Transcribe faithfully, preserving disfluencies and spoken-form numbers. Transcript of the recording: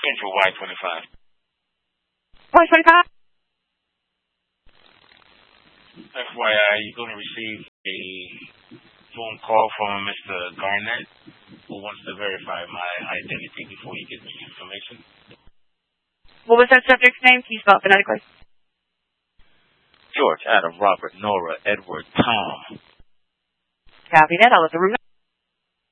Central Y twenty-five. Y twenty-five? F Y I, you're going to receive a phone call from Mister Garnett, who wants to verify my identity before he gives me information. What was that subject's name? Can you spell it phonetically? George, Adam, Robert, Nora, Edward, Tom. Copy that. I'll let the room know.